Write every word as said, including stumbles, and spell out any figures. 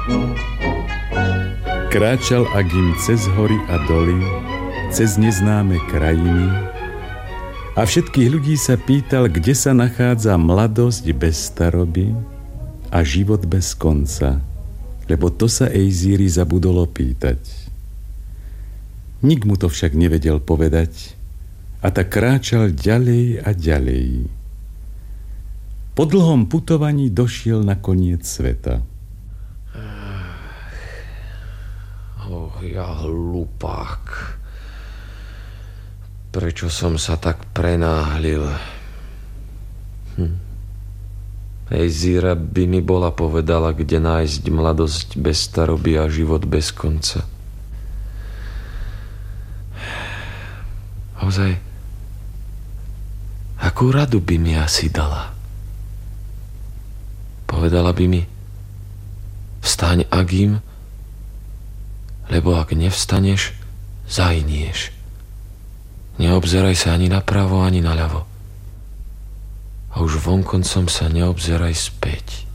Kráčal Agim cez hory a doly, cez neznáme krajiny a všetkých ľudí sa pýtal, kde sa nachádza mladosť bez staroby a život bez konca, lebo to sa Ejzíri zabudol opýtať. Nik mu to však nevedel povedať a tak kráčal ďalej a ďalej. Po dlhom putovaní došiel na koniec sveta. Oh, ja hlupák. Prečo som sa tak prenáhlil? Hm. Ejzíra by mi bola povedala, kde nájsť mladosť bez staroby a život bez konca. Ozaj, akú radu by mi asi dala? Povedala by mi, vstaň, Agim, lebo ak nevstaneš, zahynieš. Neobzeraj sa ani napravo, ani naľavo. A už vonkoncom sa neobzeraj späť.